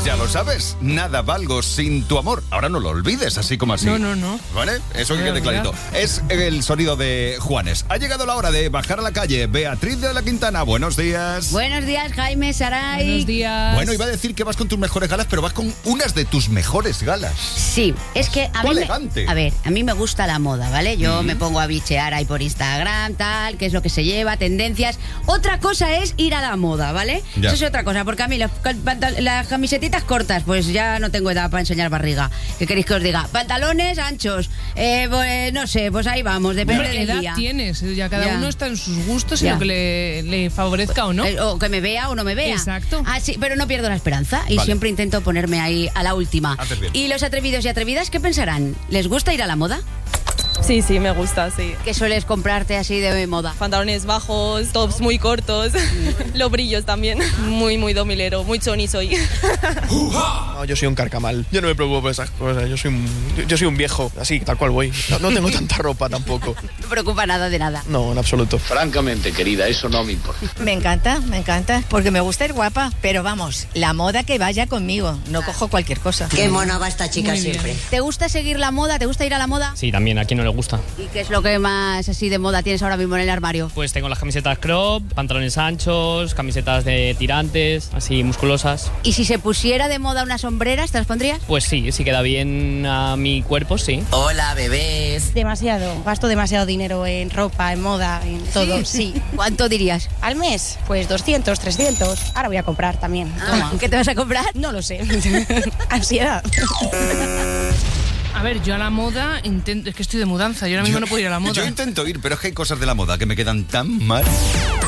Pues ya lo sabes, nada valgo sin tu amor. Ahora no lo olvides, así como así. No. ¿Vale? Eso que quede clarito. Es el sonido de Juanes. Ha llegado la hora de bajar a la calle. Beatriz de la Quintana, buenos días. Buenos días, Jaime, Saray. Buenos días. Bueno, iba a decir que vas con tus mejores galas, pero vas con unas de tus mejores galas. Sí, es que a mí elegante. a mí me gusta la moda, ¿vale? Yo me pongo a bichear ahí por Instagram, tal, qué es lo que se lleva, tendencias. Otra cosa es ir a la moda, ¿vale? Ya. Eso es otra cosa, porque a mí las camisetitas cortas, pues ya no tengo edad para enseñar barriga. ¿Qué queréis que os diga? Pantalones anchos, pues, no sé, pues ahí vamos, depende ¿Qué del edad día. tienes? Ya cada Ya. uno está en sus gustos y Ya. lo que le favorezca o no. O que me vea o no me vea. Exacto. Ah, sí, pero no pierdo la esperanza y Vale. siempre intento ponerme ahí a la última. Haces bien. ¿Y los atrevidos y atrevidas qué pensarán? ¿Les gusta ir a la moda? Sí, me gusta, sí. ¿Qué sueles comprarte así de moda? Pantalones bajos, tops muy cortos, los brillos también. Muy domilero, muy choni soy. No, yo soy un carcamal. Yo no me preocupo por esas cosas. Yo soy un viejo, así, tal cual voy. No tengo tanta ropa tampoco. No me preocupa nada de nada. No, en absoluto. Francamente, querida, eso no me importa. Me encanta, porque me gusta ir guapa, pero vamos, la moda que vaya conmigo, no cojo cualquier cosa. Qué mona va esta chica Muy bien. siempre. ¿Te gusta seguir la moda? ¿Te gusta ir a la moda? Sí, también, ¿a quién no le gusta? ¿Y qué es lo que más así de moda tienes ahora mismo en el armario? Pues tengo las camisetas crop, pantalones anchos, camisetas de tirantes, así musculosas. ¿Y si se pusiera de moda unas sombreras, te las pondrías? Pues sí, si queda bien a mi cuerpo, sí. Hola, bebés. Demasiado, gasto demasiado dinero en ropa, en moda, en todo, sí. ¿Cuánto dirías? Al mes, pues 200, 300. Ahora voy a comprar también. Toma. ¿Qué te vas a comprar? No lo sé. Ansiedad. A ver, yo a la moda intento... Es que estoy de mudanza, yo ahora mismo no puedo ir a la moda. Yo intento ir, pero es que hay cosas de la moda que me quedan tan mal.